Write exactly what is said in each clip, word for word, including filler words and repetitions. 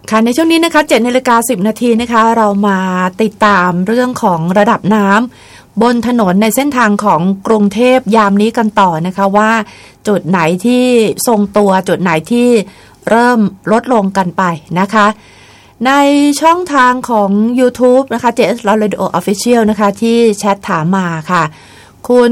ค่ะในช่วงนี้นะคะ เจ็ดนาฬิกาสิบนาทีนะคะเรามาติดตามเรื่องของระดับน้ำบนถนนในเส้นทางของกรุงเทพยามนี้กันต่อนะคะว่าจุดไหนที่ทรงตัวจุดไหนที่เริ่มลดลงกันไปนะคะในช่องทางของ YouTube นะคะ เจ เอส Radio Official นะคะที่แชทถามมาค่ะคุณ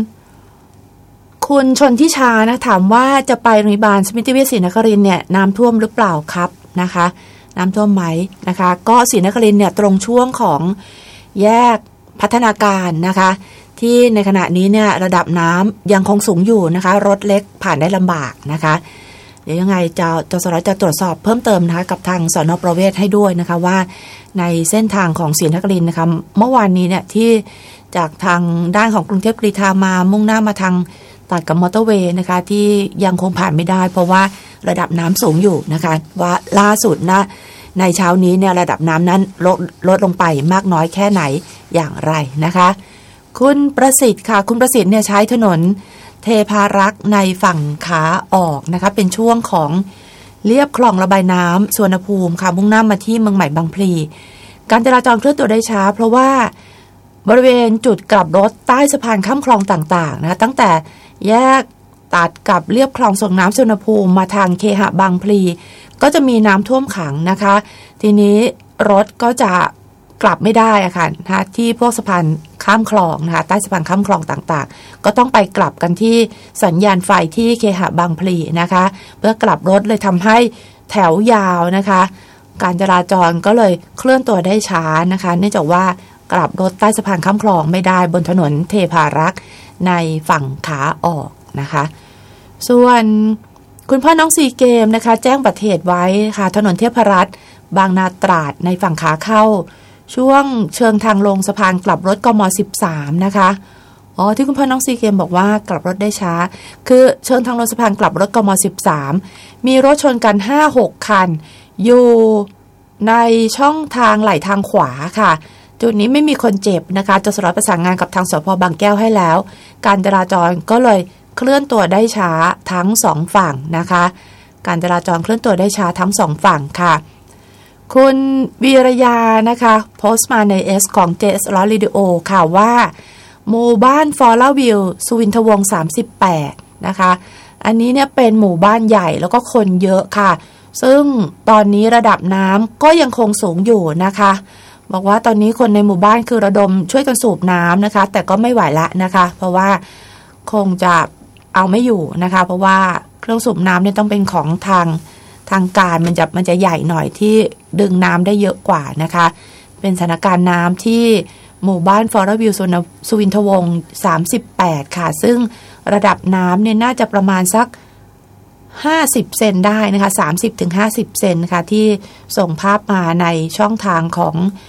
คุณชนทิชานะถามว่าจะไปโรงพยาบาลสมิติเวชศรีนครินทร์เนี่ยน้ำท่วมหรือเปล่าครับนะคะน้ำท่วมไหมนะคะก็ศรีนครินทร์เนี่ยตรงช่วงของแยกพัฒนาการนะคะที่ในขณะนี้เนี่ยระดับน้ำยังคงสูงอยู่นะคะรถเล็กผ่านได้ลำบากนะคะเดี๋ยวยังไงจะจสรจะตรวจสอบเพิ่มเติมนะคะกับทางสน.ประเวศให้ด้วยนะคะว่าในเส้นทางของศรีนครินทร์นะคะเมื่อวานนี้เนี่ยที่จากทางด้านของกรุงเทพกรีฑามามุ่งหน้ามาทางตัดกับมอเตอร์เวย์นะคะที่ยังคงผ่านไม่ได้เพราะว่าระดับน้ำสูงอยู่นะคะว่าล่าสุดนะในเช้านี้เนี่ยระดับน้ำนั้นลดลดลงไปมากน้อยแค่ไหนอย่างไรนะคะคุณประสิทธิ์ค่ะคุณประสิทธิ์เนี่ยใช้ถนนเทพารักษ์ในฝั่งขาออกนะคะเป็นช่วงของเลียบคลองระบายน้ำสุวรรณภูมิค่ะมุ่งหน้ามาที่เมืองใหม่บางพลีการจราจรเคลื่อนตัวได้ช้าเพราะว่าบริเวณจุดกลับรถใต้สะพานข้ามคลองต่างๆนะคะตั้งแต่แยกตัดกับเลียบคลองส่งน้ำสุวรรณภูมิมาทางเคหะบางพลีก็จะมีน้ำท่วมขังนะคะทีนี้รถก็จะกลับไม่ได้อะค่ะนะที่พวกสะพานข้ามคลองนะคะใต้สะพานข้ามคลองต่างๆก็ต้องไปกลับกันที่สัญญาณไฟที่เคหะบางพลีนะคะเพื่อกลับรถเลยทำให้แถวยาวนะคะการจราจรก็เลยเคลื่อนตัวได้ช้านะคะเนื่องจากว่ากลับรถใต้สะพานข้ามคลองไม่ได้บนถนนเทพารักษ์ในฝั่งขาออกนะคะส่วนคุณพ่อน้องซีเกมนะคะแจ้งอุบัติเหตุไว้ค่ะถนนเทพรัตน์บางนาตราดในฝั่งขาเข้าช่วงเชิงทางลงสะพานกลับรถกมสิบสามนะคะอ๋อที่คุณพ่อน้องซีเกมบอกว่ากลับรถได้ช้าคือเชิงทางลงสะพานกลับรถกมสิบสามมีรถชนกัน ห้าหก คันอยู่ในช่องทางไหลทางขวาค่ะจุดนี้ไม่มีคนเจ็บนะคะจะสรประสานงานกับทางสภ.บางแก้วให้แล้วการจราจรก็เลยเคลื่อนตัวได้ช้าทั้งสองฝั่งนะคะการจราจรเคลื่อนตัวได้ช้าทั้งสองฝั่งค่ะคุณวีรยานะคะโพสต์มาใน S ของ เจ เอส Radio ค่ะว่าหมู่บ้านฟอร่าวิวสุวินทวงศ์สามสิบแปดนะคะอันนี้เนี่ยเป็นหมู่บ้านใหญ่แล้วก็คนเยอะค่ะซึ่งตอนนี้ระดับน้ำก็ยังคงสูงอยู่นะคะบอกว่าตอนนี้คนในหมู่บ้านคือระดมช่วยกันสูบน้ำนะคะแต่ก็ไม่ไหวละนะคะเพราะว่าคงจะเอาไม่อยู่นะคะเพราะว่าเครื่องสูบน้ำเนี่ยต้องเป็นของทางทางการมันจะมันจะใหญ่หน่อยที่ดึงน้ำได้เยอะกว่านะคะเป็นสถานการณ์น้ำที่หมู่บ้านฟอร่าวิวสุวินทวงศ์สามสิบแปดค่ะซึ่งระดับน้ำเนี่ยน่าจะประมาณสักห้าสิบเซนได้นะคะ สามสิบถึงห้าสิบ เซนนะคะที่ส่งภาพมาในช่องทางของ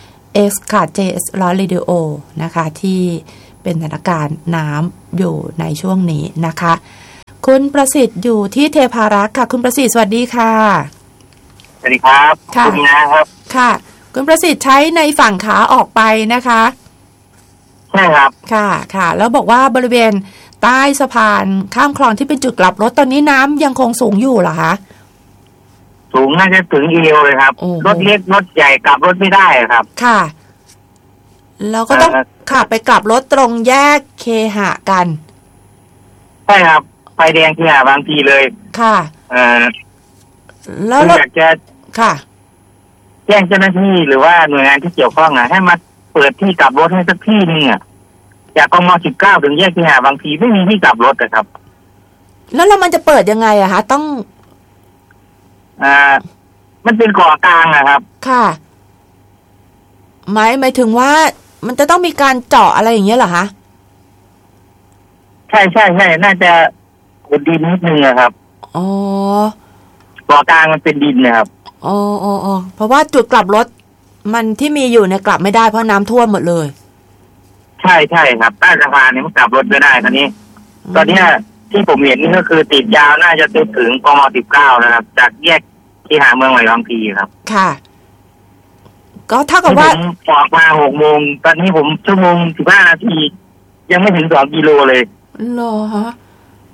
X ค่ะ เจ เอส Radio นะคะที่เป็นสถานการณ์น้ำอยู่ในช่วงนี้นะคะคุณประสิทธิ์อยู่ที่เทพารักษ์ค่ะคุณประสิทธิ์สวัสดีค่ะสวัสดีครับค่ะคุณนะครับค่ะคุณประสิทธิ์ใช้ในฝั่งขาออกไปนะคะใช่ครับค่ะค่ะแล้วบอกว่าบริเวณใต้สะพานข้ามคลองที่เป็นจุดกลับรถตอนนี้น้ำยังคงสูงอยู่เหรอคะสูงน่าจะถึงเอวเลยครับรถเล็กรถใหญ่กลับรถไม่ได้ครับค่ะแล้วก็ต้องขับไปกลับรถตรงแยกเคหะกันใช่ครับไฟแดงเคหะบางทีเลยค่ะเอ่อแล้วอยากจะค่ะแจ้งเจ้าหน้าที่หรือว่าหน่วยงานที่เกี่ยวข้องนะให้มาเปิดที่กลับรถให้สักที่นึงอ่ะจากกมสิบเก้าถึงแยกเคหะบางทีไม่มีที่กลับรถนะครับแล้วเรามันจะเปิดยังไงอะคะต้องอ่ามันเป็นเกาะกลางนะครับค่ะหมายหมายถึงว่ามันจะต้องมีการเจาะอะไรอย่างเงี้ยเหรอคะใช่ใช่ใช่น่าจะขุดดินนิดนึงนะครับอ๋อเกาะกลางมันเป็นดินนะครับอ๋ออ๋ออ๋อเพราะว่าจุดกลับรถมันที่มีอยู่เนี่ยกลับไม่ได้เพราะน้ำท่วมหมดเลยใช่ใช่ครับใต้สะพานเนี่ยมันกลับรถไม่ได้ตอนนี้ตอนนี้ที่ผมเห็นนี่ก็คือติดยาวน่าจะถึงกมสิบเก้านะครับจากแยกที่หาเมืองใหม่บางพลีครับค่ะก็เท่ากับว่าออกมาหกโมงตอนนี้ผมชั่วโมงสิบห้านาทียังไม่ถึงสองกิโลเลยเหรอฮะ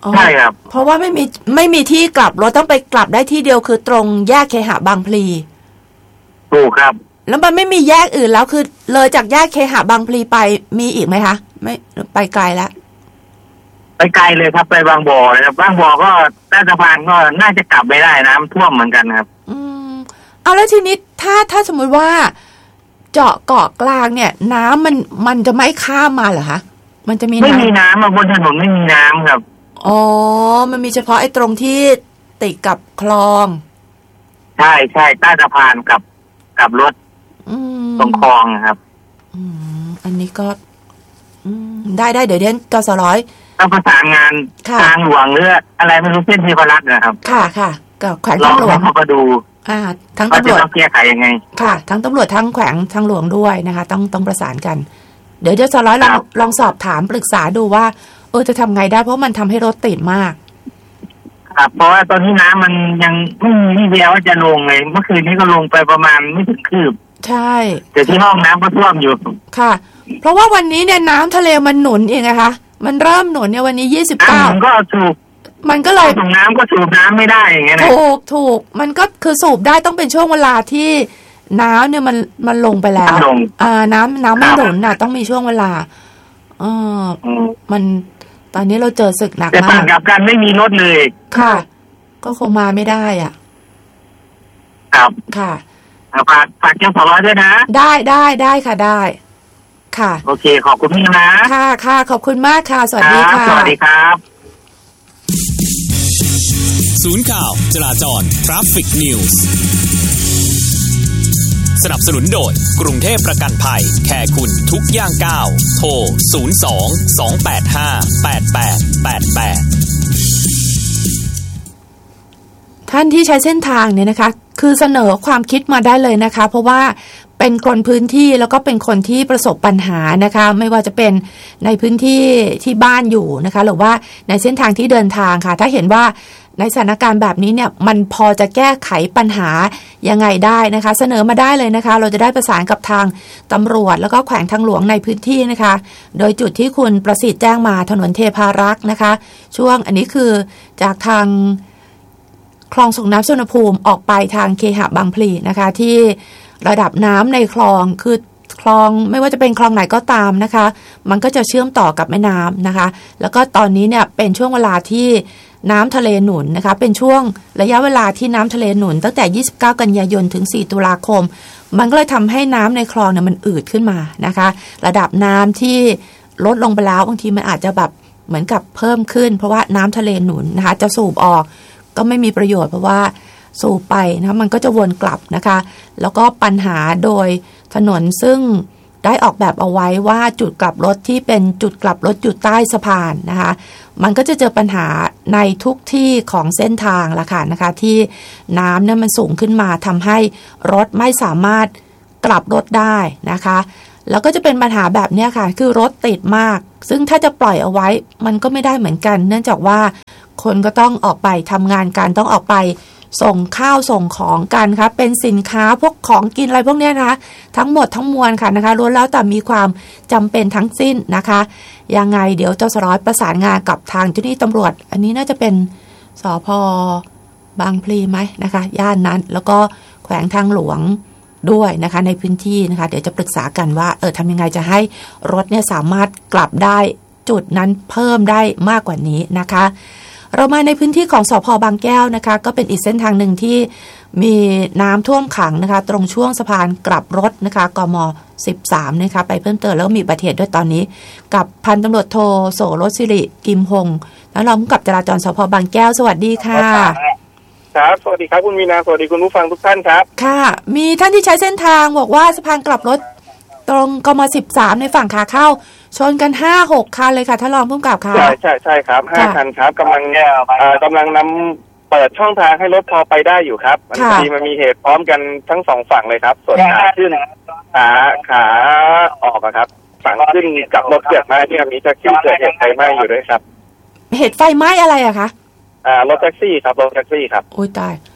ใช่ครับเพราะว่าไม่มีไม่มีที่กลับรถต้องไปกลับได้ที่เดียวคือตรงแยกเคหะบางพลีถูกครับแล้วมันไม่มีแยกอื่นแล้วคือเลยจากแยกเคหะบางพลีไปมีอีกไหมคะไม่ไปไกลแล้วไปไกลเลยครับไปบางบ่อนะครับบางบ่อก็ใต้สะพานก็น่าจะกลับไม่ได้น้ำท่วมเหมือนกันครับอืมเอาแล้วทีนี้ถ้าถ้าสมมุติว่าเจาะเกาะกลางเนี่ยน้ำมันมันจะไม่ข้ามมาเหรอคะมันจะมีไม่มีน้ำบนถนนไม่มีน้ำครับอ๋อมันมีเฉพาะไอ้ตรงที่ติดกับคลองใช่ใช่ใต้สะพานกับกับรถตรงคลองครับอืมอันนี้ก็อืมได้ได้เดี๋ยวเดี๋ยวกสร้อยต้องประสานงานทางหลวงหรืออะไรไม่รู้เส้นเทพรัตน์นะครับค่ะค่ะก็แขวงทางหลวงเขาก็ดูอ่าทั้งตำรวจต้องแก้ไขยังไงค่ะทั้งตำรวจทั้งแขวงทางหลวงด้วยนะคะต้องต้องประสานกันเดี๋ยวเดี๋ยวกสร้อยลองลองสอบถามปรึกษาดูว่าเออจะทำไงได้เพราะมันทำให้รถติดมากครับเพราะว่าตอนนี้น้ำมันยังไม่มีแววว่าจะลงเลยเมื่อคืนนี้ก็ลงไปประมาณไม่ถึงคืบใช่แต่ที่ห้องน้ำก็ท่วมอยู่ค่ะเพราะว่าวันนี้เนี่ยน้ำทะเลมันหนุนเองนะคะมันเริ่มหนุนเนี่ยวันนี้ยี่สิบเก้ามันก็สูบมันก็เลยถุงน้ำก็สูบน้ำไม่ได้อย่างเงี้ยนะถูกถูกมันก็คือสูบได้ต้องเป็นช่วงเวลาที่น้ำเนี่ยมันมันลงไปแล้วอ่าน้ำน้ำมันหนุนน่ะต้องมีช่วงเวลาเออมันตอนนี้เราเจอศึกหนักมากแต่ต่างกับกันไม่มีรถเลยค่ะก็คงมาไม่ได้อ่ะครับค่ะฝากฝากเจ้าสาวด้วยนะได้ได้ได้ค่ะได้ค่ะโอเคขอบคุณพี่นะค่ะค่ะขอบคุณมากค่ะสวัสดีค่ะสวัสดีครับศูนย์ข่าวจราจร Traffic News สนับสนุนโดยกรุงเทพประกันภัยแค่คุณทุกย่างก้าวโทรศูนย์ สอง สอง แปด ห้า แปด แปด แปด แปดท่านที่ใช้เส้นทางเนี่ยนะคะคือเสนอความคิดมาได้เลยนะคะเพราะว่าเป็นคนพื้นที่แล้วก็เป็นคนที่ประสบปัญหานะคะไม่ว่าจะเป็นในพื้นที่ที่บ้านอยู่นะคะหรือว่าในเส้นทางที่เดินทางค่ะถ้าเห็นว่าในสถานการณ์แบบนี้เนี่ยมันพอจะแก้ไขปัญหายังไงได้นะคะเสนอมาได้เลยนะคะเราจะได้ประสานกับทางตำรวจแล้วก็แขวงทางหลวงในพื้นที่นะคะโดยจุดที่คุณประสิทธิ์แจ้งมาถนนเทพารักษ์นะคะช่วงอันนี้คือจากทางคลองส่งน้ำสุวรรณภูมิออกไปทางเคหะบางพลีนะคะที่ระดับน้ำในคลองคือคลองไม่ว่าจะเป็นคลองไหนก็ตามนะคะมันก็จะเชื่อมต่อกับแม่น้ำนะคะแล้วก็ตอนนี้เนี่ยเป็นช่วงเวลาที่น้ำทะเลหนุนนะคะเป็นช่วงระยะเวลาที่น้ำทะเลหนุนตั้งแต่ยี่สิบเก้ากันยายนถึงสี่ตุลาคมมันก็เลยทำให้น้ำในคลองเนี่ยมันอืดขึ้นมานะคะระดับน้ำที่ลดลงไปแล้วบางทีมันอาจจะแบบเหมือนกับเพิ่มขึ้นเพราะว่าน้ำทะเลหนุนนะคะจะสูบออกก็ไม่มีประโยชน์เพราะว่าสูบไปนะมันก็จะวนกลับนะคะแล้วก็ปัญหาโดยถนนซึ่งได้ออกแบบเอาไว้ว่าจุดกลับรถที่เป็นจุดกลับรถอยู่ใต้สะพานนะคะมันก็จะเจอปัญหาในทุกที่ของเส้นทางละค่ะนะคะที่น้ำเนี่ยมันสูงขึ้นมาทำให้รถไม่สามารถกลับรถได้นะคะแล้วก็จะเป็นปัญหาแบบนี้ค่ะคือรถติดมากซึ่งถ้าจะปล่อยเอาไว้มันก็ไม่ได้เหมือนกันเนื่องจากว่าคนก็ต้องออกไปทำงานกันต้องออกไปส่งข้าวส่งของกันค่ะเป็นสินค้าพวกของกินอะไรพวกนี้นะคะทั้งหมดทั้งมวลค่ะนะคะล้วนแล้วแต่มีความจำเป็นทั้งสิ้นนะคะยังไงเดี๋ยวเจ้าสร้อยประสานงานกับทางเจ้าหน้าที่ตำรวจอันนี้น่าจะเป็นสภ.บางพลีไหมนะคะย่านนั้นแล้วก็แขวงทางหลวงด้วยนะคะในพื้นที่นะคะเดี๋ยวจะปรึกษากันว่าเออทำยังไงจะให้รถเนี่ยสามารถกลับได้จุดนั้นเพิ่มได้มากกว่านี้นะคะเรามาในพื้นที่ของสภ.บางแก้วนะคะก็เป็นอีกเส้นทางหนึ่งที่มีน้ำท่วมขังนะคะตรงช่วงสะพานกลับรถนะคะกม.สิบสามนะคะไปเพิ่มเติมแล้วก็มีอุบัติเหตุด้วยตอนนี้กับพันตำรวจโทโสรสศิริกิมหงแล้วรองผู้กำกับจราจรสภ.บางแก้วสวัสดีค่ะครับสวัสดีครับคุณมีนาสวัสดีคุณผู้ฟังทุกท่านครับค่ะมีท่านที่ใช้เส้นทางบอกว่าสะพานกลับรถตรงกม.สิบสามในฝั่งขาเข้าชนกัน ห้าหก คันเลยค่ะท่านรองผู้กำกับค่ะใช่ใช่ใช่ครับห้าคันครับกำลังเอ่อกำลังนำเปิดช่องทางให้รถพอไปได้อยู่ครับมันมีมันมีเหตุพร้อมกันทั้งสองฝั่งเลยครับส่วนขาขึ้นขาขาออกครับฝั่งขึ้นกับรถเกิดมาที่มีแท็กซี่เกิดเหตุไฟไหม้อยู่ด้วยครับเหตุไฟไหม้อะไรอะคะอ่ารถแท็กซี่ครับรถแท็กซี่ครับโอ้ยตาย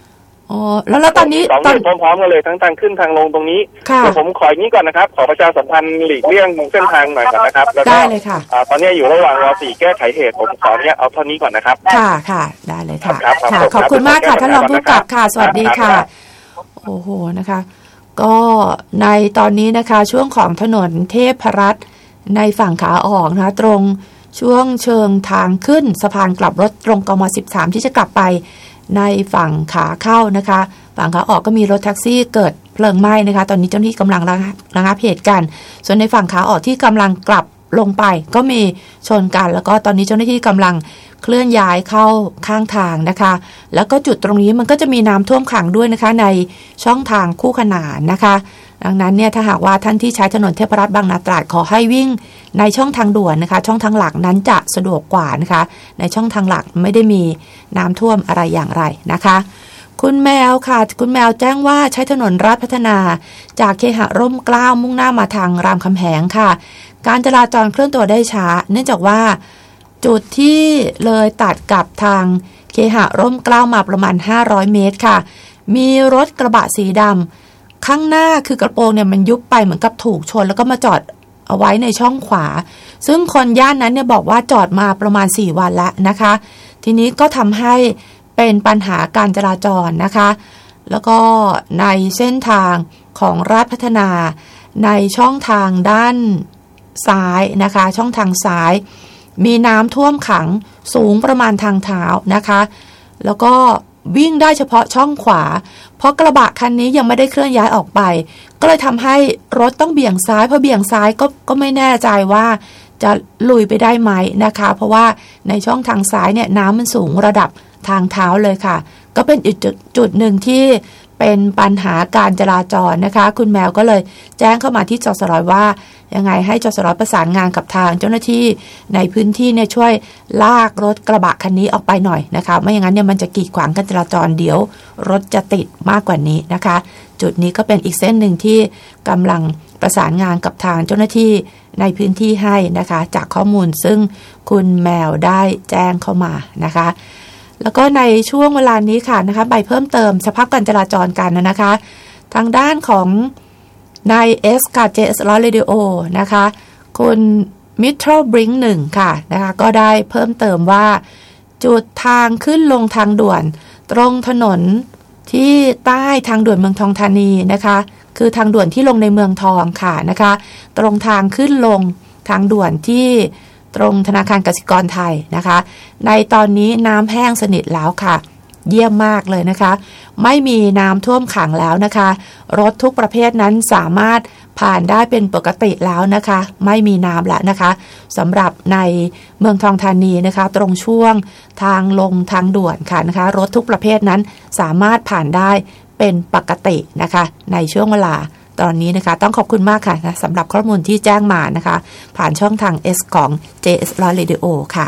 อ๋อแล้วแล้วตอนนี้สองจุดพร้อมๆกันเลยทั้งทางขึ้นทางลงตรงนี้เดี๋ยวผมขออย่างนี้ก่อนนะครับขอประชาสัมพันธ์หลีกเลี่ยงเส้นทางหน่อยก่อนนะครับแล้วก็ได้เลยค่ะตอนนี้อยู่ระหว่างรอสี่แก้ไขเหตุผมขอเนี่ยเอาเท่านี้ก่อนนะครับค่ะค่ะได้เลยค่ะค่ะขอบคุณมากค่ะท่านรองผู้กำกับค่ะสวัสดีค่ะโอ้โหนะคะก็ในตอนนี้นะคะช่วงของถนนเทพรัตน์ในฝั่งขาออกนะคะตรงช่วงเชิงทางขึ้นสะพานกลับรถตรงกมสิบสามที่จะกลับไปในฝั่งขาเข้านะคะฝั่งขาออกก็มีรถแท็กซี่เกิดเพลิงไหม้นะคะตอนนี้เจ้าหน้าที่กำลังระงับเหตุการณ์ส่วนในฝั่งขาออกที่กำลังกลับลงไปก็มีชนกันแล้วก็ตอนนี้เจ้าหน้าที่กำลังเคลื่อนย้ายเข้าข้างทางนะคะแล้วก็จุดตรงนี้มันก็จะมีน้ำท่วมขังด้วยนะคะในช่องทางคู่ขนานนะคะดังนั้นเนี่ยถ้าหากว่าท่านที่ใช้ถนนเทพรัตน์บางนาตราดขอให้วิ่งในช่องทางด่วนนะคะช่องทางหลักนั้นจะสะดวกกว่านะคะในช่องทางหลักไม่ได้มีน้ำท่วมอะไรอย่างไรนะคะคุณแมวค่ะคุณแมวแจ้งว่าใช้ถนนราชพัฒนาจากเคหะร่มเกล้ามุ่งหน้ามาทางรามคำแหงค่ะการจราจรเคลื่อนตัวได้ช้าเนื่องจากว่าจุดที่เลยตัดกับทางเคหะร่มเกล้ามาประมาณห้าร้อยเมตรค่ะมีรถกระบะสีดำข้างหน้าคือกระโปรงเนี่ยมันยุบไปเหมือนกับถูกชนแล้วก็มาจอดเอาไว้ในช่องขวาซึ่งคนย่านนั้นเนี่ยบอกว่าจอดมาประมาณสี่วันแล้วนะคะทีนี้ก็ทำให้เป็นปัญหาการจราจรนะคะแล้วก็ในเส้นทางของราชพัฒนาในช่องทางด้านซ้ายนะคะช่องทางซ้ายมีน้ำท่วมขังสูงประมาณทางเท้านะคะแล้วก็วิ่งได้เฉพาะช่องขวาเพราะกระบะคันนี้ยังไม่ได้เคลื่อนย้ายออกไปก็เลยทำให้รถต้องเบี่ยงซ้ายพอเบี่ยงซ้ายก็ก็ไม่แน่ใจว่าจะลุยไปได้ไหมนะคะเพราะว่าในช่องทางซ้ายเนี่ยน้ำมันสูงระดับทางเท้าเลยค่ะก็เป็นอีกจุดจุดหนึ่งที่เป็นปัญหาการจราจรนะคะคุณแมวก็เลยแจ้งเข้ามาที่จสรว่ายังไงให้จสรประสานงานกับทางเจ้าหน้าที่ในพื้นที่เนี่ยช่วยลากรถกระบะคันนี้ออกไปหน่อยนะคะไม่อย่างนั้นเนี่ยมันจะกีดขวางการจราจรเดี๋ยวรถจะติดมากกว่านี้นะคะจุดนี้ก็เป็นอีกเส้นหนึ่งที่กำลังประสานงานกับทางเจ้าหน้าที่ในพื้นที่ให้นะคะจากข้อมูลซึ่งคุณแมวได้แจ้งเข้ามานะคะแล้วก็ในช่วงเวลานี้ค่ะนะคะไปเพิ่มเติมสภาพการจราจรกันนะคะทางด้านของนายเอสค่ะ เจ เอส Radio นะคะคุณมิทรัลบริงค์หนึ่งค่ะนะคะก็ได้เพิ่มเติมว่าจุดทางขึ้นลงทางด่วนตรงถนนที่ใต้ทางด่วนเมืองทองธานีนะคะคือทางด่วนที่ลงในเมืองทองค่ะนะคะตรงทางขึ้นลงทางด่วนที่ตรงธนาคารกสิกรไทยนะคะในตอนนี้น้ำแห้งสนิทแล้วค่ะเยี่ยมมากเลยนะคะไม่มีน้ำท่วมขังแล้วนะคะรถทุกประเภทนั้นสามารถผ่านได้เป็นปกติแล้วนะคะไม่มีน้ำแล้วนะคะสำหรับในเมืองทองธานีนะคะตรงช่วงทางลงทางด่วนค่ะนะคะรถทุกประเภทนั้นสามารถผ่านได้เป็นปกตินะคะในช่วงเวลาตอนนี้นะคะต้องขอบคุณมากค่ะนะสำหรับข้อมูลที่แจ้งมานะคะผ่านช่องทาง S ของ เจ เอส Radio ค่ะ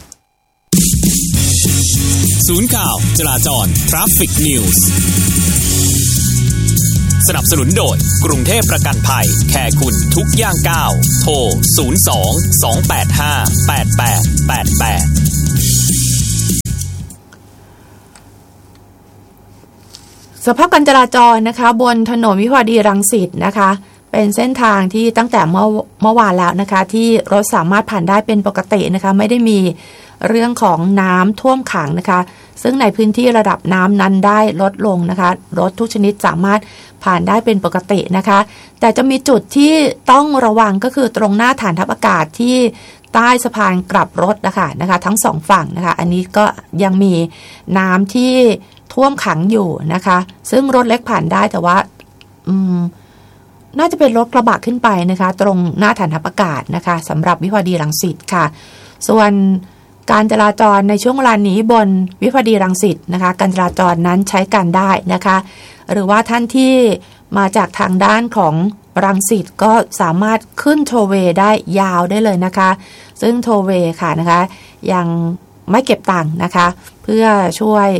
ศูนย์ข่าวจราจร Traffic News สนับสนุนโดยกรุงเทพประกันภัยแค่คุณทุกย่างก้าวโทรศูนย์ สอง สอง แปด ห้า แปด แปด แปด แปดสภาพการจราจรนะคะบนถนนวิภาวดีรังสิตนะคะเป็นเส้นทางที่ตั้งแต่เมื่อเมื่อวานแล้วนะคะที่รถสามารถผ่านได้เป็นปกตินะคะไม่ได้มีเรื่องของน้ำท่วมขังนะคะซึ่งในพื้นที่ระดับน้ำนั้นได้ลดลงนะคะรถทุกชนิดสามารถผ่านได้เป็นปกตินะคะแต่จะมีจุดที่ต้องระวังก็คือตรงหน้าฐานทัพอากาศที่ใต้สะพานกลับรถนะคะนะคะทั้งสองฝั่งนะคะอันนี้ก็ยังมีน้ำที่ท่วมขังอยู่นะคะซึ่งรถเล็กผ่านได้แต่ว่าอืมน่าจะเป็นรถกระบะขึ้นไปนะคะตรงหน้าฐานทัพอากาศนะคะสำหรับวิภาวดีรังสิตค่ะส่วนการจราจรในช่วงเวลานี้บนวิภาวดีรังสิตนะคะการจราจรนั้นใช้การได้นะคะหรือว่าท่านที่มาจากทางด้านของรังสิตก็สามารถขึ้นโทเวย์ได้ยาวได้เลยนะคะซึ่งโทเวย์ค่ะนะคะยังไม่เก็บตังค์นะคะเพื่อช่วย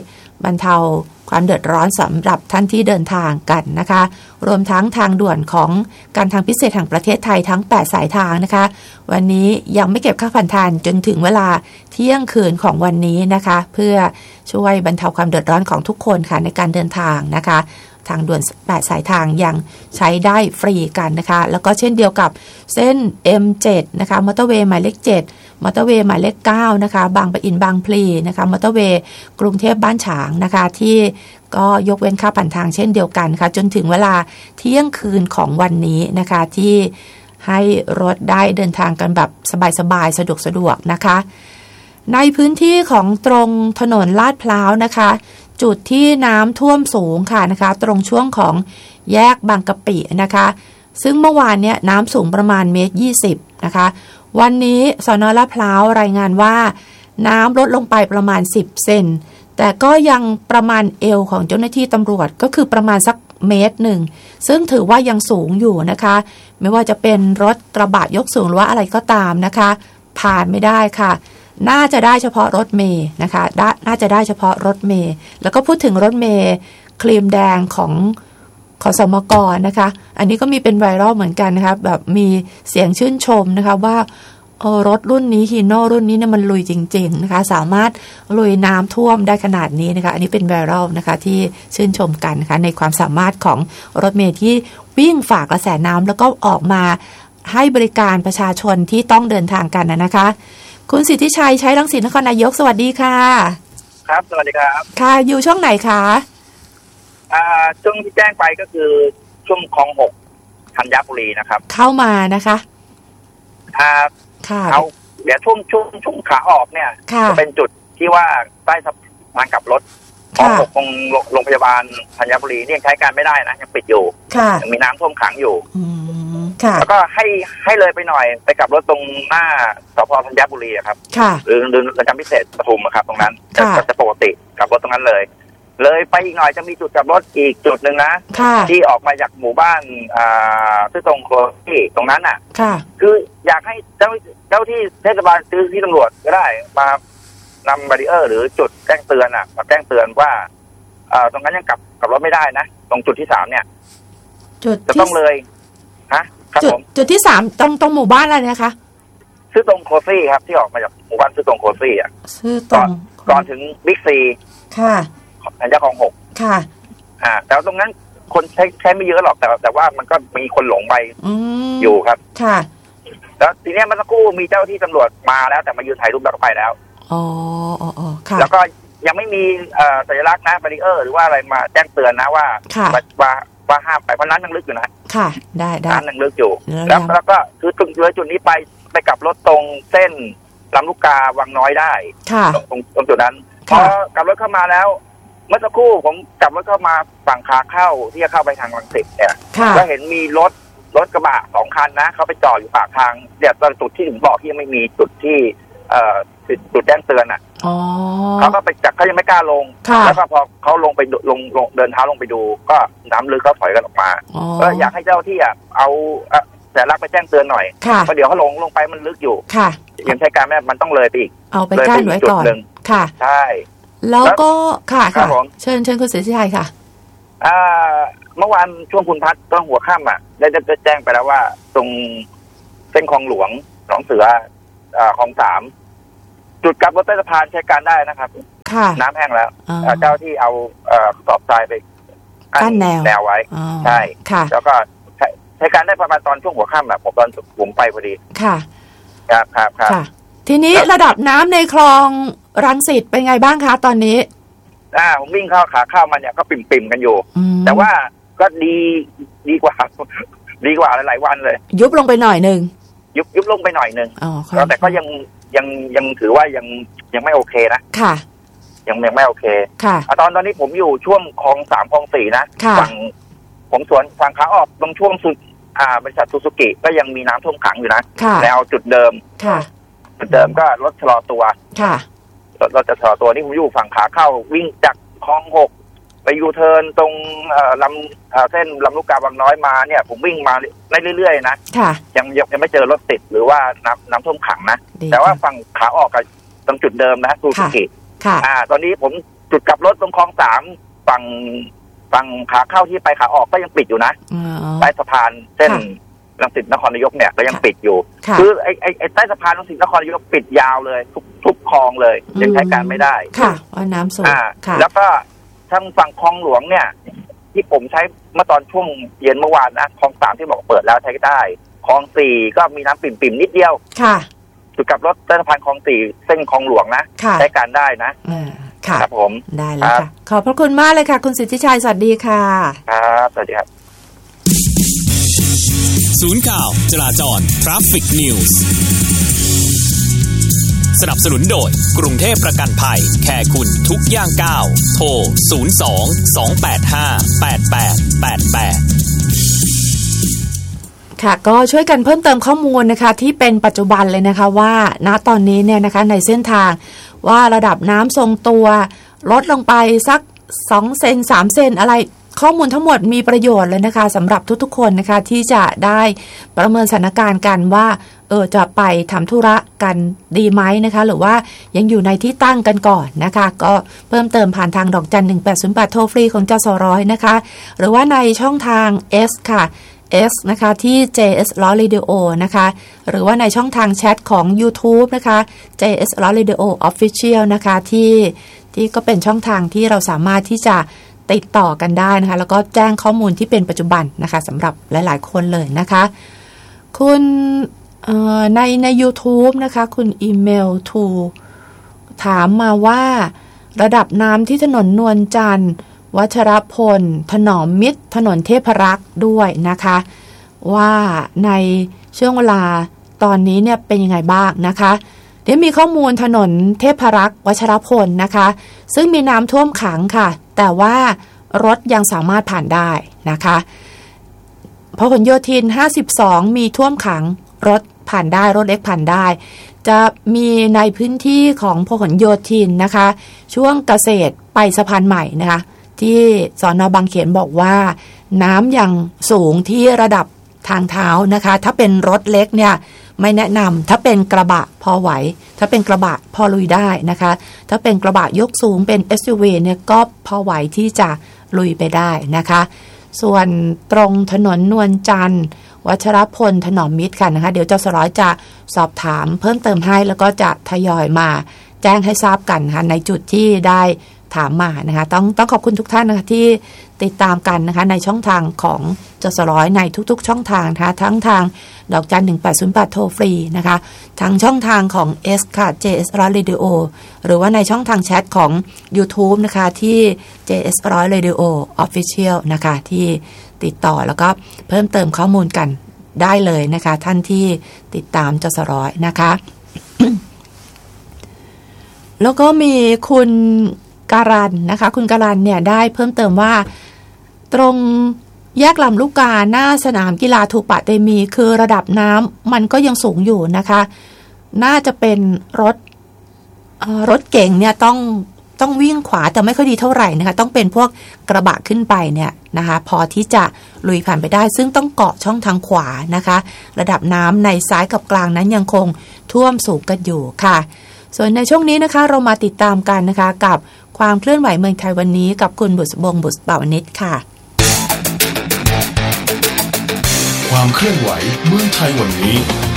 บรรเทาความเดือดร้อนสำหรับท่านที่เดินทางกันนะคะรวมทั้งทางด่วนของการทางพิเศษแห่งประเทศไทยทั้งแปดสายทางนะคะวันนี้ยังไม่เก็บค่าผ่านทางจนถึงเวลาเที่ยงคืนของวันนี้นะคะเพื่อช่วยบรรเทาความเดือดร้อนของทุกคนค่ะในการเดินทางนะคะทางด่วนแปดสายทางยังใช้ได้ฟรีกันนะคะแล้วก็เช่นเดียวกับเส้น เอ็ม เจ็ด นะคะมอเตอร์เวย์หมายเลขเจ็ดมอเตอร์เวย์หมายเลขเก้านะคะบางปะอินบางพลีนะคะมอเตอร์เวย์กรุงเทพบ้านฉางนะคะที่ก็ยกเว้นค่าผ่านทางเช่นเดียวกันค่ะจนถึงเวลาเที่ยงคืนของวันนี้นะคะที่ให้รถได้เดินทางกันแบบสบายๆสะดวกสะดวกนะคะในพื้นที่ของตรงถนนลาดพร้าวนะคะจุดที่น้ำท่วมสูงค่ะนะคะตรงช่วงของแยกบางกะปินะคะซึ่งเมื่อวานเนี่ยน้ำสูงประมาณเมตรยี่สิบนะคะวันนี้สน.ลาดพร้าวรายงานว่าน้ำลดลงไปประมาณสิบเซนแต่ก็ยังประมาณเอวของเจ้าหน้าที่ตำรวจก็คือประมาณสักเมตรหนึ่งซึ่งถือว่ายังสูงอยู่นะคะไม่ว่าจะเป็นรถกระบะยกสูงหรือว่าอะไรก็ตามนะคะผ่านไม่ได้ค่ะน่าจะได้เฉพาะรถเมย์นะคะน่าจะได้เฉพาะรถเมย์แล้วก็พูดถึงรถเมย์ครีมแดงของขสมกนะคะอันนี้ก็มีเป็นไวรัลเหมือนกันนะคะแบบมีเสียงชื่นชมนะคะว่าเออรถรุ่นนี้ฮีโน่รุ่นนี้เนี่ยมันลุยจริงๆนะคะสามารถลุยน้ำท่วมได้ขนาดนี้นะคะอันนี้เป็นไวรัลนะคะที่ชื่นชมกันนะคะในความสามารถของรถเมย์ที่วิ่งฝ่ากระแสน้ำแล้วก็ออกมาให้บริการประชาชนที่ต้องเดินทางกันนะคะคุณสิทธิชัยใช้รังสิตนครนายกสวัสดีค่ะครับสวัสดีครับค่ะอยู่ช่วงไหนคะอ่าช่วงที่แจ้งไปก็คือช่วงคลองหกธัญบุรีนะครับเข้ามานะคะครับเขาเดี๋ยวช่วงช่วงช่วงขาออกเนี่ยจะเป็นจุดที่ว่าใต้สะพานกลับรถคลองหกของโรงพยาบาลธัญบุรีเนี่ยใช้การไม่ได้นะยังปิดอยู่ยังมีน้ำท่วมขังอยู่แล้วก็ให้ให้เลยไปหน่อยไปกลับรถตรงหน้าสพธัญบุรีครับหรือหรือเรือนจำพิเศษปทุมครับตรงนั้นจะจะปกติกลับรถตรงนั้นเลยเลยไปอีกหน่อยจะมีจุดกลับรถอีกจุดหนึ่งนะที่ออกมาจากหมู่บ้านอ่าที่ตรงโคที่ตรงนั้นอ่ะคืออยากให้เจ้าเจ้าที่เทศบาลหรือที่ตำรวจก็ได้มานำบารีเออร์หรือจุดแจ้งเตือนอ่ะมาแจ้งเตือนว่าอ่าตรงนั้นยังกลับกลับรถไม่ได้นะตรงจุดที่สามเนี่ยจุดจะต้องเลยฮะครับผมจุดที่สามตรงตรงหมู่บ้านอะไรนะคะชื่อตรงโคซี่ครับที่ออกมาจากหมู่บ้านชื่อตรงโคซี่อ่ะชื่อตรงก่อนถึงบิ๊กซีค่ะธัญคลองหกค่ะอ่าแต่ตรงนั้นคนใช้ใช้ไม่เยอะหรอกแต่แต่ว่ามันก็มีคนหลงไปอยู่ครับค่ะแล้วทีนี้มันสักครู่มีเจ้าที่ตำรวจมาแล้วแต่มายืนถ่ายรูปแล้วก็ไปแล้วอ๋ออ๋อค่ะแล้วก็ยังไม่มีเอ่อสัญลักษณ์นะบารีเออร์หรือว่าอะไรมาแจ้งเตือนนะว่าว่าว่าห้ามไปเพราะนั้นยังลึกอยู่นะค่ะได้ได้นั้นยังลึกอยู่แล้วแล้วก็คือจุดเลยจุดนี้ไปไปกลับรถตรงเส้นลำลูกกาวังน้อยได้ตรงตรงจุดนั้นพอกลับรถเข้ามาแล้วเมื่อสักครู่ผมกลับรถเข้ามาฝั่งขาเข้าที่จะเข้าไปทางรังสิตเนี่ยก็เห็นมีรถรถกระบะสองคันนะเขาไปจอดอยู่ปากทางเดี๋ยวตอนจุดที่ถึงบอกที่ยังไม่มีจุดที่เอ่อจุดแจ้งเตือนอ่ะเขาก็ไปจับเขายังไม่กล้าลงแล้วก็พอเขาลงไปลงลงเดินเท้าลงไปดูก็น้ำลึกเขาถอยกันออกมาก็อยากให้เจ้าที่อ่ะเอาแต่ลักไปแจ้งเตือนหน่อยเพราะเดี๋ยวเขาลงลงไปมันลึกอยู่ยังใช้การไม่มันต้องเลยไปอีกเอาไปกั้นไว้ก่อนค่ะใช่แล้วก็ค่ะค่ะเชิญเชิญคุณศรีชัยค่ะอ่าเมื่อวานช่วงคุณพัฒน์ตอนหัวค่ำอ่ะได้ได้แจ้งไปแล้วว่าตรงเส้นคลองหลวงหนองเสืออ่าคลองสามจุดกลับรถใต้สะพานใช้การได้นะครับค่ะน้ำแห้งแล้วเจ้าที่เอาเอ่อกระสอบทรายไปกั้นแนวแนวไว้ใช่ค่ะแล้วก็ใช้การได้ประมาณตอนช่วงหัวค่ำแบบผมตอนผมไปพอดีค่ะครับครับครับทีนี้ระดับน้ำในคลองรังสิตเป็นไงบ้างคะตอนนี้อ่าผมวิ่งเข้าขาเข้ามันเนี่ยก็ปิ่มๆกันอยู่แต่ว่าก็ดีดีกว่าดีกว่าหลายๆวันเลยยุบลงไปหน่อยนึงยุบยุบลงไปหน่อยนึงอ๋อแต่ก็ยังยังยังถือว่ายังยังไม่โอเคนะค่ะยังยังไม่โอเคค่ะตอนตอนนี้ผมอยู่ช่วงคลองสามคลองสี่นะฝั่งผมสวนฝั่งขาออกตรงช่วงสุดอ่าบริษัทซูซูกิก็ยังมีน้ำท่วมขังอยู่นะแล้วจุดเดิมค่ะจุดเดิมก็รถชะลอตัวค่ะรถจะชะลอตัวนี่ผมอยู่ฝั่งขาเข้าวิ่งจากคลองหกไปยูเทิร์นตรงลำเส้นลำลูกกาวังน้อยมาเนี่ยผมวิ่งมาเรื่อยๆนะยังยังไม่เจอรถติดหรือว่าน้ำน้ำท่วมขังนะแต่ว่าฝั่งขาออกกับตรงจุดเดิมนะซูซูกิอ่าตอนนี้ผมจุดกลับรถตรงคลองสามฝั่งฝั่งขาเข้าที่ไปขาออกก็ยังปิดอยู่นะใต้สะพานเส้นรังสิตนครนายกเนี่ยก็ยังปิดอยู่คือไอ้ไอ้ไอ้ใต้สะพานรังสิตนครนายกปิดยาวเลยทุกทุกคลองเลยยังใช้การไม่ได้ค่ะว่าน้ำสูงแล้วก็ทางฝั่งคลองหลวงเนี่ยที่ผมใช้เมื่อตอนช่วงเย็นเมื่อวานนะคลองสามที่บอกเปิดแล้วใช้ได้คลองสี่ก็มีน้ำปิ่มๆนิดเดียวค่ะจุดกลับรถใต้สะพานคลองสี่เส้นคลองหลวงนะใช้การได้นะค่ะครับผมได้แล้วค่ะขอบพระคุณมากเลยค่ะคุณสิทธิชัยสวัสดีค่ะครับสวัสดีครับศูนย์ข่าวจราจร Traffic News สนับสนุนโดยกรุงเทพประกันภัยแค่คุณทุกย่างก้าวโทรศูนย์ สอง สอง แปด ห้า แปด แปด แปด แปดค่ะก็ช่วยกันเพิ่มเติมข้อมูลนะคะที่เป็นปัจจุบันเลยนะคะว่าณตอนนี้เนี่ยนะคะในเส้นทางว่าระดับน้ำทรงตัวลดลงไปสักสองเซนสามเซนอะไรข้อมูลทั้งหมดมีประโยชน์เลยนะคะสำหรับทุกๆคนนะคะที่จะได้ประเมินสถานการณ์กันว่าเออจะไปทำธุระกันดีไหมนะคะหรือว่ายังอยู่ในที่ตั้งกันก่อนนะคะก็เพิ่มเติมผ่านทางดอกจันหนึ่งแปดศูนย์แปดโทรฟรีของจสร้อยนะคะหรือว่าในช่องทาง S ค่ะ S นะคะที่ เจ เอส Law Radio นะคะหรือว่าในช่องทางแชทของ YouTube นะคะ เจ เอส Law Radio Official นะคะที่ที่ก็เป็นช่องทางที่เราสามารถที่จะติดต่อกันได้นะคะแล้วก็แจ้งข้อมูลที่เป็นปัจจุบันนะคะสำหรับหลายๆคนเลยนะคะคุณในใน YouTube นะคะคุณอีเมลทูถามมาว่าระดับน้ำที่ถนนนวลจันทร์วัชรพลถนอมมิตรถนนเทพรักษ์ด้วยนะคะว่าในช่วงเวลาตอนนี้เนี่ยเป็นยังไงบ้างนะคะเดี๋ยวมีข้อมูลถนนเทพรักษ์วัชรพลนะคะซึ่งมีน้ำท่วมขังค่ะแต่ว่ารถยังสามารถผ่านได้นะคะพหลโยธินห้าสิบสองมีท่วมขังรถผ่านได้รถเล็กผ่านได้จะมีในพื้นที่ของพหลโยธินนะคะช่วงเกษตรไปสะพานใหม่นะคะที่สน.บางเขนบอกว่าน้ำยังสูงที่ระดับทางเท้านะคะถ้าเป็นรถเล็กเนี่ยไม่แนะนำถ้าเป็นกระบะพอไหวถ้าเป็นกระบะพอลุยได้นะคะถ้าเป็นกระบะยกสูงเป็น เอส ยู วี เนี่ยก็พอไหวที่จะลุยไปได้นะคะส่วนตรงถนนนวลจันทร์วัชรพลถนอมมิตรค่ะนะคะเดี๋ยวจสร้อยจะสอบถามเพิ่มเติมให้แล้วก็จะทยอยมาแจ้งให้ทราบกันค่ะในจุดที่ได้ถามมานะคะต้องต้องขอบคุณทุกท่านนะคะที่ติดตามกันนะคะในช่องทางของจสร้อยในทุกๆช่องทางนะคะทั้งทางดอกจันหนึ่งแปดศูนย์แปดโทรฟรีนะคะทางช่องทางของ S ค่ะ เจ เอส Radio หรือว่าในช่องทางแชทของ YouTube นะคะที่ เจ เอส Radio Official นะคะที่ติดต่อแล้วก็เพิ่มเติมข้อมูลกันได้เลยนะคะท่านที่ติดตามจสร้อยนะคะ แล้วก็มีคุณการันนะคะคุณการันเนี่ยได้เพิ่มเติมว่าตรงแยกลำลูกกาหน้าสนามกีฬาทูปะเตมีคือระดับน้ำมันก็ยังสูงอยู่นะคะน่าจะเป็นรถรถเก๋งเนี่ยต้องต้องวิ่งขวาแต่ไม่ค่อยดีเท่าไหร่นะคะต้องเป็นพวกกระบะขึ้นไปเนี่ยนะคะพอที่จะลุยผ่านไปได้ซึ่งต้องเกาะช่องทางขวานะคะระดับน้ำในซ้ายกับกลางนั้นยังคงท่วมสูงกันอยู่ค่ะส่วนในช่วงนี้นะคะเรามาติดตามกันนะคะกับความเคลื่อนไหวเมืองไทยวันนี้กับคุณบุษบงบุษเป่านิชค่ะความเคลื่อนไหวเมืองไทยวันนี้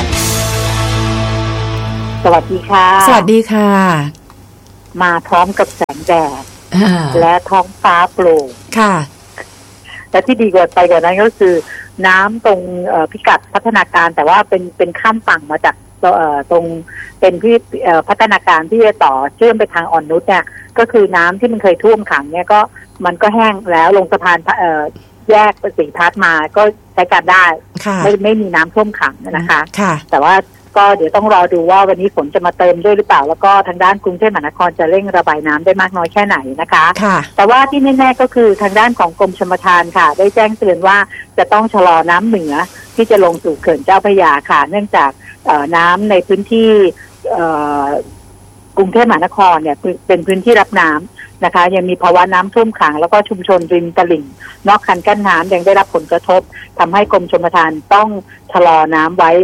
สวัสดีค่ะสวัสดีค่ะมาพร้อมกับแสงแดดและท้องฟ้าโปร่งค่ะและที่ดีกว่าไปกว่านั้นก็คือน้ำตรงพิกัดพัฒนาการแต่ว่าเป็นเป็นข้ามฝั่งมาจากตรงเป็นที่พัฒนาการที่จะต่อเชื่อมไปทางอ่อนนุชเนี่ยก็คือน้ำที่มันเคยท่วมขังเนี่ยก็มันก็แห้งแล้วลงสะพานแยกประสิทธิพัฒน์มาก็ใช้การได้ไม่ไม่มีน้ำท่วมขังนะคะแต่ว่าก็เดี๋ยวต้องรอดูว่าวันนี้ฝนจะมาเติมด้วยหรือเปล่าแล้วก็ทางด้านกรุงเทพมหานครจะเร่งระบายน้ำได้มากน้อยแค่ไหนนะคะแต่ว่าที่แน่ๆก็คือทางด้านของกรมชลประทานค่ะได้แจ้งเตือนว่าจะต้องชะลอน้ำเหนือที่จะลงสู่เขื่อนเจ้าพระยาค่ะเนื่องจากน้ำในพื้นที่กรุงเทพมหานครเนี่ยเป็นพื้นที่รับน้ำนะคะยังมีภาวะน้ำท่วมขังแล้วก็ชุมชนริมตลิ่งนอกคันกั้นน้ำยังได้รับผลกระทบทำให้กรมชลประทานต้องชะลอน้ำไว้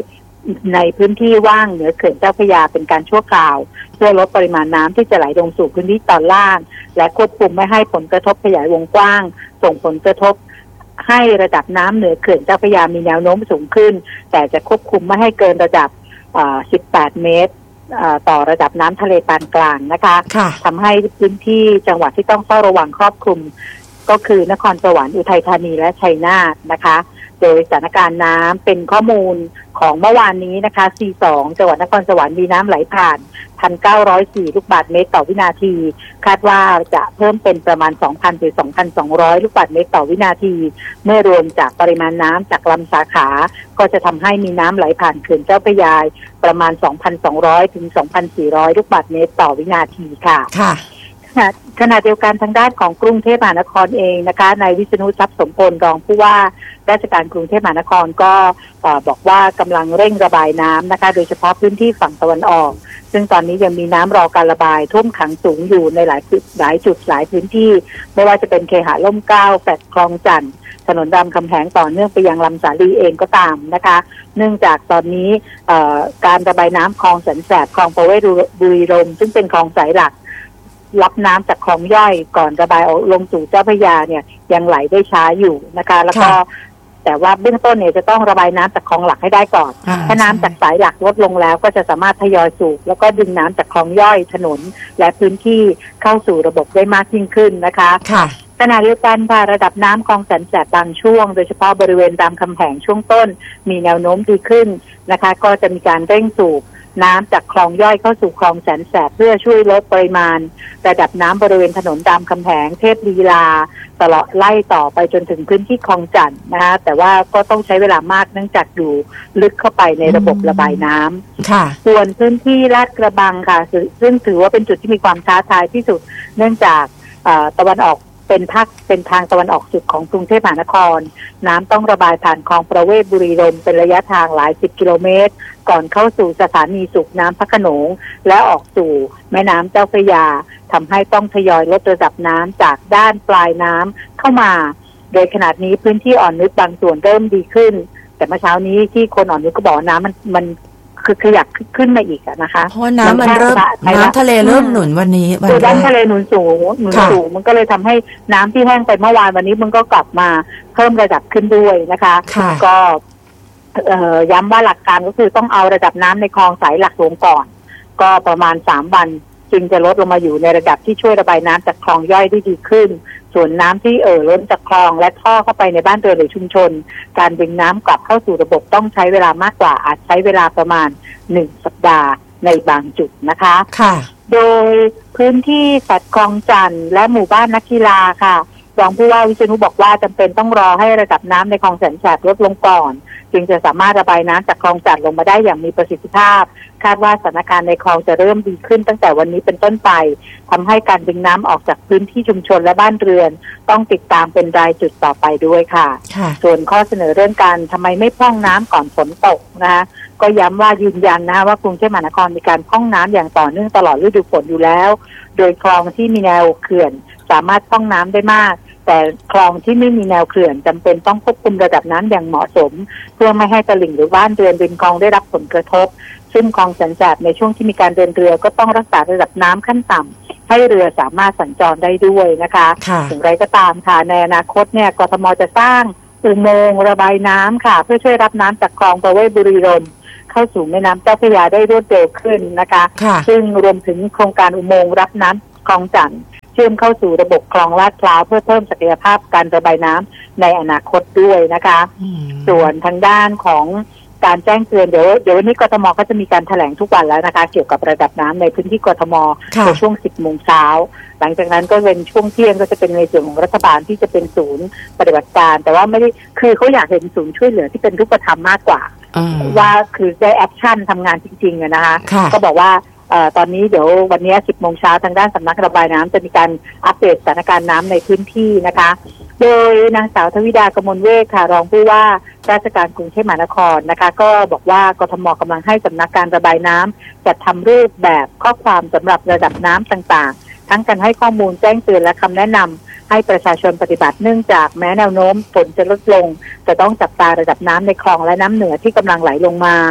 ในพื้นที่ว่างเหนือเขื่อนเจ้าพระยาเป็นการชั่วคราวเพื่อลดปริมาณน้ำที่จะไหลลงสู่พื้นที่ตอนล่างและควบคุมไม่ให้ผลกระทบขยายวงกว้างส่งผลกระทบให้ระดับน้ำเหนือเขื่อนเจ้าพระยามีแนวโน้มสูงขึ้นแต่จะควบคุมไม่ให้เกินระดับสิบแปดเมตรต่อระดับน้ำทะเลปานกลางนะคะทำให้พื้นที่จังหวัดที่ต้องเฝ้าระวังครอบคลุมก็คือนครสวรรค์อุทัยธานีและชัยนาทนะคะโดยสถานการณ์น้ำเป็นข้อมูลของเมื่อวานนี้นะคะ ซี สอง จังหวัดนครสวรรค์มีน้ำไหลผ่าน หนึ่งพันเก้าร้อยสี่ ลูกบาศก์เมตรต่อวินาทีคาดว่าจะเพิ่มเป็นประมาณ สองพัน หรือ สองพันสองร้อย ลูกบาศก์เมตรต่อวินาทีเมื่อรวมจากปริมาณน้ำจากลำสาขาก็จะทำให้มีน้ำไหลผ่านเขื่อนเจ้าพระยาประมาณ สองพันสองร้อย ถึง สองพันสี่ร้อย ลูกบาศก์เมตรต่อวินาทีค่ะค่ะขณะเดียวกันทางด้านของกรุงเทพมหานครเองนะคะนายวิษณุทรัพย์สมพลรองผู้ว่าราชการกรุงเทพมหานครก็บอกว่ากำลังเร่งระบายน้ำนะคะโดยเฉพาะพื้นที่ฝั่งตะวันออกซึ่งตอนนี้ยังมีน้ำรอการระบายท่วมขังสูงอยู่ในหลายหลายจุดหลายพื้นที่ไม่ว่าจะเป็นเคหะร่มเกล้าแฟลตคลองจันทร์ถนนรามคำแหงต่อเนื่องไปยังลำสาลีเองก็ตามนะคะเนื่องจากตอนนี้การระบายน้ำคลองแสนแสบคลองประเวศบุรีรมย์ซึ่งเป็นคลองสายหลักรับน้ำจากคลองย่อยก่อนระบายออกลงสู่เจ้าพระยาเนี่ยยังไหลได้ช้าอยู่นะคะแล้วก็แต่ว่าเบื้องต้นเนี่ยจะต้องระบายน้ำจากคลองหลักให้ได้ก่อนถ้าน้ำจากสายหลักลดลงแล้วก็จะสามารถทยอยสูบแล้วก็ดึงน้ำจากคลองย่อยถนนและพื้นที่เข้าสู่ระบบได้มากยิ่งขึ้นนะคะขณะเดียวกันค่ะระดับน้ำคลองแสนแสบบางช่วงโดยเฉพาะบริเวณรามคำแหงช่วงต้นมีแนวโน้มดีขึ้นนะคะก็จะมีการเร่งสูบน้ำจากคลองย่อยเข้าสู่คลองแสนแสบเพื่อช่วยลดปริมาณระดับน้ำบริเวณถนนรามคำแหงเทพลีลาตลอดไล่ต่อไปจนถึงพื้นที่คลองจันทน์นะคะแต่ว่าก็ต้องใช้เวลามากเนื่องจากอยู่ลึกเข้าไปในระบบระบายน้ำค่ะส่วนพื้นที่ลาดกระบังค่ะซึ่งถือว่าเป็นจุดที่มีความท้าทายที่สุดเนื่องจากตะวันออกเป็นภาคเป็นทางตะวันออกสุดของกรุงเทพมหานครน้ำต้องระบายผ่านคลองประเวศบุรีรมย์เป็นระยะทางหลายสิบกิโลเมตรก่อนเข้าสู่สถานีสูบน้ำพระโขนงและออกสู่แม่น้ำเจ้าพระยาทำให้ต้องทยอยลดระดับน้ำจากด้านปลายน้ำเข้ามาโดยขณะนี้พื้นที่อ่อนนุชบางส่วนเริ่มดีขึ้นแต่เมื่อเช้านี้ที่คนอ่อนนุชก็บอกน้ำมันมันคือขยับขึ้นมาอีกนะคะเพราะน้ำมันเริ่มน้ำทะเลเริ่มหนุนวันนี้คือด้านทะเลหนุนสูงหนุนสูงมันก็เลยทำให้น้ำที่แห้งไปเมื่อวานวันนี้มันก็กลับมาเพิ่มระดับขึ้นด้วยนะคะก็ย้ำว่าหลักการก็คือต้องเอาระดับน้ำในคลองสายหลักลงก่อนก็ประมาณสามวันจึงจะลดลงมาอยู่ในระดับที่ช่วยระบายน้ำจากคลองย่อยได้ดีขึ้นส่วนน้ำที่เอ่อล้นจากคลองและท่อเข้าไปในบ้านเรือนหรือชุมชนการดึงน้ำกลับเข้าสู่ระบบต้องใช้เวลามากกว่าอาจใช้เวลาประมาณหนึ่งสัปดาห์ในบางจุดนะคะค่ะโดยพื้นที่สัตว์คลองจันทร์และหมู่บ้านนักกีฬาค่ะรองผู้ว่าวิษณุบอกว่าจำเป็นต้องรอให้ระดับน้ำในคลองแสนแสบลดลงก่อนจึงจะสามารถระบายน้ำจากคลองจันทร์ลงมาได้อย่างมีประสิทธิภาพคาดว่าสถานการณ์ในคลองจะเริ่มดีขึ้นตั้งแต่วันนี้เป็นต้นไปทำให้การดึงน้ำออกจากพื้นที่ชุมชนและบ้านเรือนต้องติดตามเป็นรายจุดต่อไปด้วยค่ะส่วนข้อเสนอเรื่องการทำไมไม่พร่องน้ำก่อนฝนตกนะคะก็ย้ำว่ายืนยันนะว่ากรุงเทพมหานครมีการพร่องน้ำอย่างต่อเนื่องตลอดฤดูฝนอยู่แล้วโดยคลองที่มีแนวเขื่อนสามารถพร่องน้ำได้มากแต่คลองที่ไม่มีแนวเขื่อนจำเป็นต้องควบคุมระดับน้ำอย่างเหมาะสมเพื่อไม่ให้ตลิ่งหรือบ้านเรือนริมคลองได้รับผลกระทบซึ่งคลองแสนแสบในช่วงที่มีการเดินเรือก็ต้องรักษาระดับน้ำขั้นต่ำให้เรือสามารถสัญจรได้ด้วยนะคะอย่างไรก็ตามค่ะในอนาคตเนี่ยกทมจะสร้างอุโมงค์ระบายน้ำค่ะเพื่อช่วยรับน้ำจากคลองประเวศบุรีรมย์เข้าสู่แม่น้ำเจ้าพระยาได้รวดเร็วขึ้นนะคะซึ่งรวมถึงโครงการอุโมงค์รับน้ำคลองจันทน์เชื่อมเข้าสู่ระบบคลองลาดพร้าวเพื่อเพิ่มศักยภาพการระบายน้ำในอนาคตด้วยนะคะส่วนทางด้านของการแจ้งเตือนเดี๋ยวเดี๋ยววันนี้กทมก็จะมีการแถลงทุกวันแล้วนะคะเกี่ยวกับระดับน้ำในพื้นที่กทมในช่วงสิบโมงเช้าหลังจากนั้นก็เป็นช่วงเที่ยงก็จะเป็นในส่วนของรัฐบาลที่จะเป็นศูนย์ปฏิบัติการแต่ว่าไม่ได้คือเขาอยากเห็นศูนย์ช่วยเหลือที่เป็นรูปธรรมมากกว่าว่าคือได้แอคชั่นทำงานจริงๆนะคะก็บอกว่าตอนนี้เดี๋ยววันนี้สิบโมงเช้าทางด้านสำนักระบายน้ำจะมีการอัปเดตสถานการณ์น้ำในพื้นที่นะคะโดยนางสาวทวิดากมลเวชค่ะรองผู้ว่าราชการกรุงเทพมหานครนะคะก็บอกว่ากทมกำลังให้สำนักการระบายน้ำจัดทำรูปแบบข้อความสำหรับระดับน้ำต่างๆทั้งการให้ข้อมูลแจ้งเตือนและคำแนะนำให้ประชาชนปฏิบัติเนื่องจากแม้แนวโน้มฝนจะลดลงจะต้องจับตาระดับน้ำในคลองและน้ำเหนือที่กำลังไหลลงมา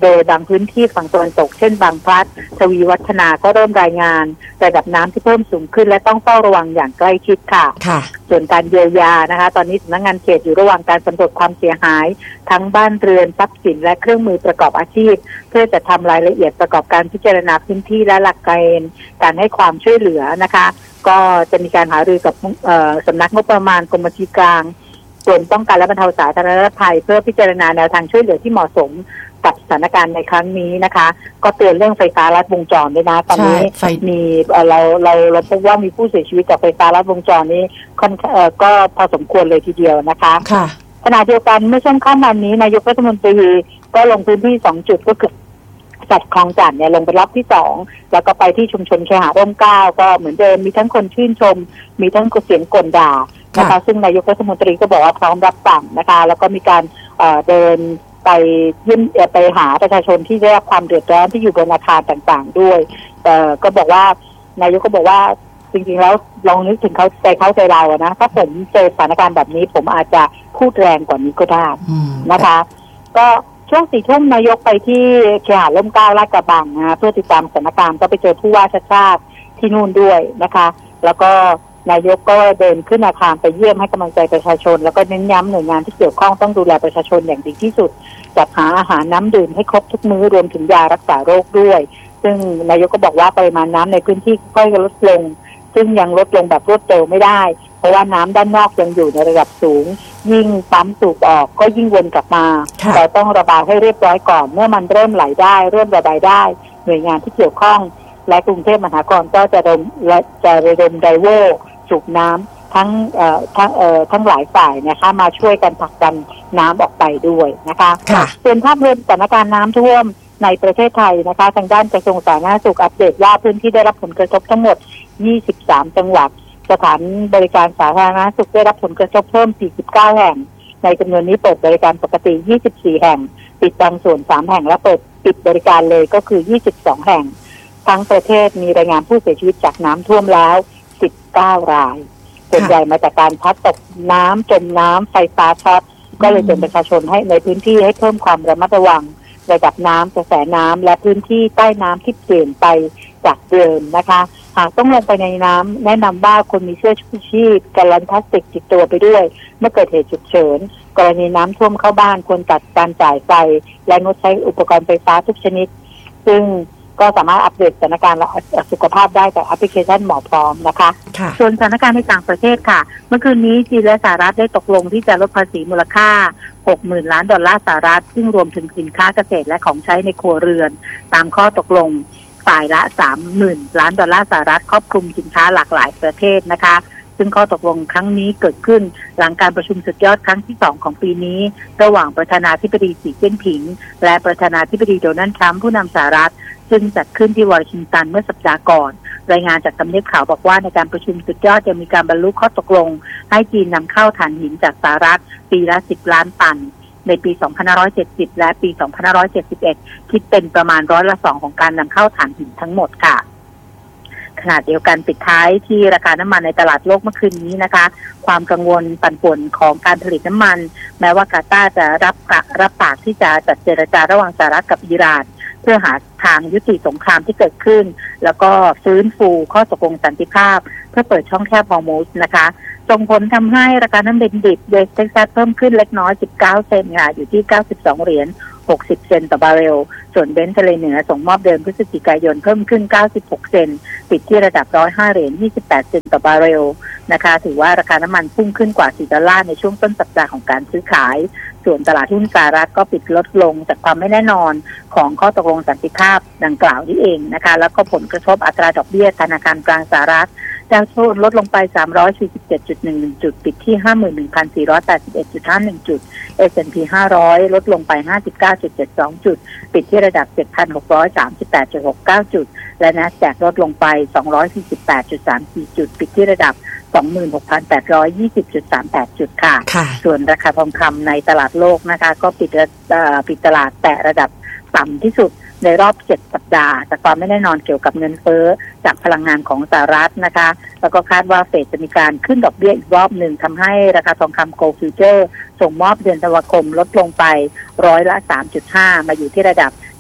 โดยบางพื้นที่ฝั่งตะวันตกเช่นบางพลัดทวีวัฒนาก็เริ่มรายงานระดับน้ำที่เพิ่มสูงขึ้นและต้องเฝ้าระวังอย่างใกล้ชิดค่ะส่วนการเยียวยานะคะตอนนี้สำนักงานเขตอยู่ระหว่างการสำรวจความเสียหายทั้งบ้านเรือนทรัพย์สินและเครื่องมือประกอบอาชีพเพื่อจะทำรายละเอียดประกอบการพิจารณาพื้นที่และหลักเกณฑ์การให้ความช่วยเหลือนะคะก็จะมีการหารือกับสำนักงบประมาณกรมบัญชีกลางส่วนป้องกันและบรรเทาสาธารณภัยเพื่อพิจารณาแนวทางช่วยเหลือที่เหมาะสมกับสถานการณ์ในครั้งนี้นะคะก็เตือนเรื่องไฟฟ้าลัดวงจรด้วยนะตอนนี้มีเราเราเราพบว่ามีผู้เสียชีวิตจากไฟฟ้าลัดวงจรนี้ค่อนก็พอสมควรเลยทีเดียวนะคะขณะเดียวกันเมื่อช่วงค่ำวันนี้นายกรัฐมนตรีก็ลงพื้นที่สองจุดก็คือจัดคลองจันทร์เนี่ยลงไปรอบที่สองแล้วก็ไปที่ชุมชนเคหะร่มเกล้าก็เหมือนเดิมมีทั้งคนชื่นชมมีทั้งเสียงกลด่านะคะซึ่งนายกรัฐมนตรีก็บอกว่าพร้อมรับฟังนะคะแล้วก็มีการเดินไปยื่นไปหาประชาชนที่ได้รับความเดือดร้อนที่อยู่บนอาคารต่างๆด้วยแต่ก็บอกว่านายกก็บอกว่าจริงๆแล้วลองนึกถึงเขาใจเขาใจเราอะนะถ้าผมเจอสถานการณ์แบบนี้ผมอาจจะพูดแรงกว่านี้ก็ได้นะคะก็ช่วงสี่ทุ่มนายกไปที่เคหะร่มเกล้าลาดกระบังนะเพื่อติดตามสถานการณ์ก็ไปเจอผู้ว่าชาติชาติที่นู่นด้วยนะคะแล้วก็นายกก็เดินขึ้นอาคารไปเยี่ยมให้กำลังใจประชาชนแล้วก็เน้นย้ำหน่วยงานที่เกี่ยวข้องต้องดูแลประชาชนอย่างดีที่สุดจัดหาอาหารน้ำดื่มให้ครบทุกมื้อรวมถึงยารักษาโรคด้วยซึ่งนายกก็บอกว่าปริมาณน้ำในพื้นที่ค่อยๆลดลงซึ่งยังลดลงแบบรวดเร็วไม่ได้เพราะว่าน้ำด้านนอกยังอยู่ในระดับสูงยิ่งปั๊มสูบออกก็ยิ่งวนกลับมาเราต้องระบายให้เรียบร้อยก่อนเมื่อมันเริ่มไหลได้เริ่มระบายได้หน่วยงานที่เกี่ยวข้องและกรุงเทพมหานครก็จะระดมและจะระดมไดเวอร์สูบน้ำทั้งเอ่อทั้งเอ่อทั้งหลายฝ่ายนะคะมาช่วยกันผลักดันน้ำออกไปด้วยนะคะส่วนภาพรวมสถานการณ์น้ำท่วมในประเทศไทยนะคะทางด้านกระทรวงสาธารณสุขอัปเดตว่าพื้นที่ได้รับผลกระทบทั้งหมดยี่สิบสามจังหวัดสถานบริการสาธารณสุขได้รับผลกระทบเพิ่มสี่สิบเก้าแห่งในจำนวนนี้เปิดบริการปกติยี่สิบสี่แห่งปิดบางส่วนสามแห่งและเปิดปิดบริการเลยก็คือยี่สิบสองแห่งทั้งประเทศมีรายงานผู้เสียชีวิตจากน้ำท่วมแล้วสิบเก้ารายส่วนใหญ่มาจากการพัดตกน้ำจมน้ำไฟฟ้าช็อตก็เลยเตือนประชาชนให้ในพื้นที่ให้เพิ่มความระมัดระวังระดับน้ำกระแสน้ำและพื้นที่ใต้น้ำที่เปลี่ยนไปจากเดิมนะคะหากต้องลงไปในน้ำแนะนำว่าควรมีเสื้อชูชีพแกลลอนพลาสติกติดตัวไปด้วยเมื่อเกิดเหตุฉุกเฉินกรณีน้ำท่วมเข้าบ้านควรตัดการจ่ายไฟและงดใช้อุปกรณ์ไฟฟ้าทุกชนิดซึ่งก็สามารถอัปเดตสถานการณ์สุขภาพได้จากแอปพลิเคชันหมอพร้อมนะคะส่วนสถานการณ์ในต่างประเทศค่ะเมื่อคืนนี้จีนและสหรัฐได้ตกลงที่จะลดภาษีมูลค่า หกหมื่น ล้านดอลลาร์สหรัฐซึ่งรวมถึงสินค้าเกษตรและของใช้ในครัวเรือนตามข้อตกลงฝ่ายละ สามหมื่น ล้านดอลลาร์สหรัฐครอบคลุมสินค้าหลากหลายประเทศนะคะซึ่งข้อตกลงครั้งนี้เกิดขึ้นหลังการประชุมสุดยอดครั้งที่สองของปีนี้ระหว่างประธานาธิบดีสีจิ้นผิงและประธานาธิบดีโดนัลด์ทรัมป์ผู้นำสหรัฐซึ่งจัดขึ้นที่วอชิงตันเมื่อสัปดาห์ก่อนรายงานจากทำเนียบข่าวบอกว่าในการประชุมสุดยอดจะมีการบรรลุข้อตกลงให้จีนนำเข้าถ่านหินจากสหรัฐปีละสิบล้านตันในปีสองพันห้าร้อยเจ็ดสิบและปีสองพันห้าร้อยเจ็ดสิบเอ็ดคิดเป็นประมาณร้อยละสองของการนำเข้าถ่านหินทั้งหมดค่ะขณะเดียวกันปิดท้ายที่ราคาน้ำมันในตลาดโลกเมื่อคืนนี้นะคะความกังวลปั่นป่วนของการผลิตน้ำมันแม้ว่ากาตาร์จะรับรับปากที่จะจัดเจรจาระหว่างสหรัฐกับอิหร่านเพื่อหาทางยุติสงครามที่เกิดขึ้นแล้วก็ฟื้นฟูข้อตกลงสันติภาพเพื่อเปิดช่องแคบฮอร์มุซนะคะส่งผลทำให้ราคาน้ำมันดิบเวสเท็กซัสเพิ่มขึ้นเล็กน้อยสิบเก้าเซนต์ค่ะอยู่ที่เก้าสิบสองเหรียญหกสิบเซนต์ต่อบาร์เรลส่วนเบนซ์ทะเลเหนือส่งมอบเดือนพฤศจิกายนเพิ่มขึ้นเก้าสิบหกเซนต์ปิดที่ระดับหนึ่งร้อยห้าเหรียญยี่สิบแปดเซนต์ต่อบาร์เรลนะคะถือว่าราคาน้ำมันพุ่งขึ้นกว่าสี่ดอลลาร์ในช่วงต้นสัปดาห์ของการซื้อขายส่วนตลาดหุ้นสหรัฐก็ปิดลดลงจากความไม่แน่นอนของข้อตกลงสันติภาพดังกล่าวนี้เองนะคะแล้วก็ผลกระทบอัตราดอกเบี้ยธนาคารกลางสหรัฐดาวโจนส์ลดลงไปสามร้อยสี่สิบเจ็ดจุดหนึ่งหนึ่ง จุดปิดที่ ห้าหมื่นหนึ่งพันสี่ร้อยแปดสิบเอ็ดจุดห้าหนึ่ง จุด เอส แอนด์ พี ห้าร้อยลดลงไป ห้าสิบเก้าจุดเจ็ดสอง จุดปิดที่ระดับ เจ็ดพันหกร้อยสามสิบแปดจุดหกเก้า จุดและ NASDAQ ลดลงไป สองร้อยสี่สิบแปดจุดสามสี่ จุดปิดที่ระดับ สองหมื่นหกพันแปดร้อยยี่สิบจุดสามแปด จุดค่ะส่วนราคาทองคำในตลาดโลกนะคะก็ปิดปิดตลาดแตะระดับต่ำที่สุดในรอบเจ็ดสัปดาห์จากความไม่แน่นอนเกี่ยวกับเงินเฟ้อจากพลังงานของสหรัฐนะคะแล้วก็คาดว่าเฟดจะมีการขึ้นดอกเบี้ยอีกรอบหนึ่งทำให้ราคาทองคำโกลด์ฟิวเจอร์ส่งมอบเดือนธันวาคมลดลงไปร้อยละ สามจุดห้า มาอยู่ที่ระดับ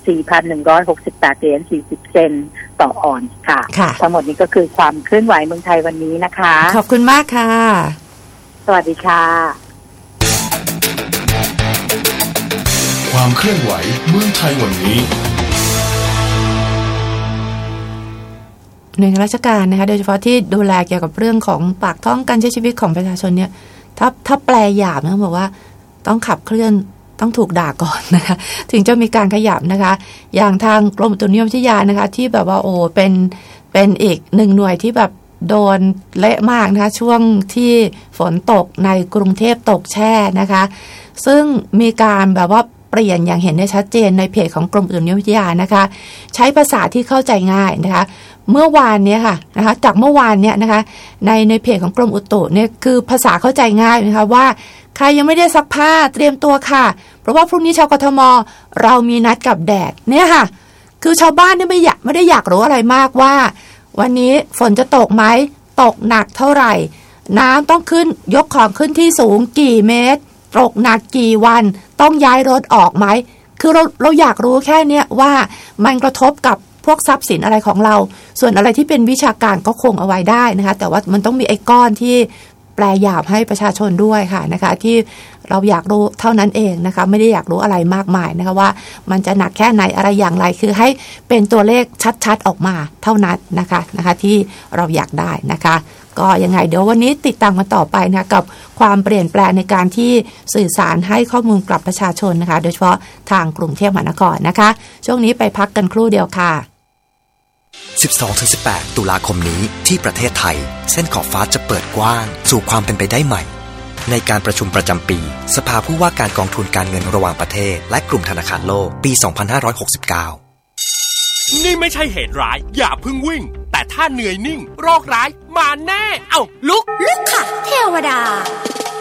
สี่พันหนึ่งร้อยหกสิบแปด เหรียญสี่สิบเซนต์ต่อออนซ์ค่ะทั้งหมดนี้ก็คือความเคลื่อนไหวเมืองไทยวันนี้นะคะขอบคุณมากค่ะสวัสดีค่ะความเคลื่อนไหวเมืองไทยวันนี้หน่วยงานราชการนะคะโดยเฉพาะที่ดูแลเกี่ยวกับเรื่องของปากท้องการใช้ชีวิตของประชาชนเนี่ยถ้าถ้าแปลหยาบนะบอกว่าต้องขับเคลื่อนต้องถูกด่าก่อนนะคะถึงจะมีการขยับนะคะอย่างทางกรมอุตุนิยมวิทยานะคะที่แบบว่าโอ้เป็นเป็นอีกหนึ่งหน่วยที่แบบโดนเละมากนะคะช่วงที่ฝนตกในกรุงเทพตกแช่นะคะซึ่งมีการแบบว่าเปลี่ยนอย่างเห็นได้ชัดเจนในเพจของกรมอุตุนิยมวิทยานะคะใช้ภาษาที่เข้าใจง่ายนะคะเมื่อวานนี้ค่ะนะคะจากเมื่อวานเนี่ยนะคะในในเพจของกรมอุตุเนี่ยคือภาษาเข้าใจง่ายนะคะว่าใครยังไม่ได้ซักผ้าเตรียมตัวค่ะเพราะว่าพรุ่งนี้ชาวกทมเรามีนัดกับแดดเนี่ยค่ะคือชาวบ้านเนี่ยไม่อยากไม่ได้อยากรู้อะไรมากว่าวันนี้ฝนจะตกไหมตกหนักเท่าไหร่น้ำต้องขึ้นยกของขึ้นที่สูงกี่เมตรตกหนักกี่วันต้องย้ายรถออกไหมคือเราเราอยากรู้แค่เนี้ยว่ามันกระทบกับพวกทรัพย์สินอะไรของเราส่วนอะไรที่เป็นวิชาการก็คงเอาไว้ได้นะคะแต่ว่ามันต้องมีไอ้ก้อนที่แปลหยาบให้ประชาชนด้วยค่ะนะคะที่เราอยากรู้เท่านั้นเองนะคะไม่ได้อยากรู้อะไรมากมายนะคะว่ามันจะหนักแค่ไหนอะไรอย่างไรคือให้เป็นตัวเลขชัดๆออกมาเท่านั้นนะคะนะคะที่เราอยากได้นะคะก็ยังไงเดี๋ยววันนี้ติดตามกันต่อไปนะกับความเปลี่ยนแปลงในการที่สื่อสารให้ข้อมูลกับประชาชนนะคะโดยเฉพาะทางกรุงเทพมหานครนะคะช่วงนี้ไปพักกันครู่เดียวค่ะสิบสองถึงสิบแปด ตุลาคมนี้ที่ประเทศไทยเส้นขอบฟ้าจะเปิดกว้างสู่ความเป็นไปได้ใหม่ในการประชุมประจำปีสภาผู้ว่าการกองทุนการเงินระหว่างประเทศและกลุ่มธนาคารโลกปี สองพันห้าร้อยหกสิบเก้านี่ไม่ใช่เหตุร้ายอย่าเพิ่งวิ่งแต่ถ้าเหนื่อยนิ่งโรคร้ายมาแน่เอ้าลุกลุกค่ะเทวดา